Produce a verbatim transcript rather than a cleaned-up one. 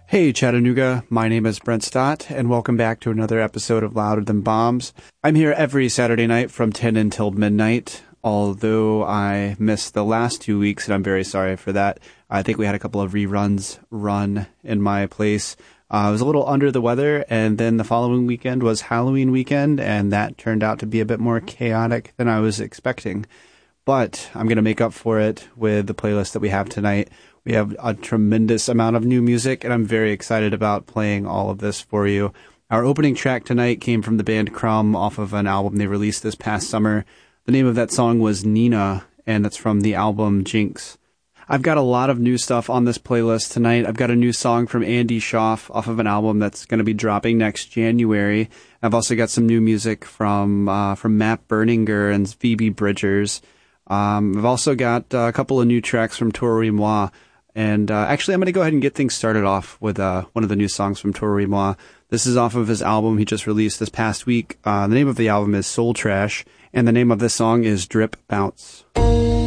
Hey Chattanooga, my name is Brent Stott, and welcome back to another episode of Louder Than Bombs. I'm here every Saturday night from ten until midnight, although I missed the last two weeks, and I'm very sorry for that. I think we had a couple of reruns run in my place. Uh, I was a little under the weather, and then the following weekend was Halloween weekend, and that turned out to be a bit more chaotic than I was expecting. But I'm going to make up for it with the playlist that we have tonight. We have a tremendous amount of new music, and I'm very excited about playing all of this for you. Our opening track tonight came from the band Crumb off of an album they released this past summer. The name of that song was Nina, and that's from the album Jinx. I've got a lot of new stuff on this playlist tonight. I've got a new song from Andy Schaaf off of an album that's going to be dropping next January. I've also got some new music from uh, from Matt Berninger and Phoebe Bridgers. Um, I've also got uh, a couple of new tracks from Toro y Moi. And uh, actually, I'm going to go ahead and get things started off with uh, one of the new songs from Toro y Moi. This is off of his album he just released this past week. Uh, the name of the album is Soul Trash, and the name of this song is Drip Bounce.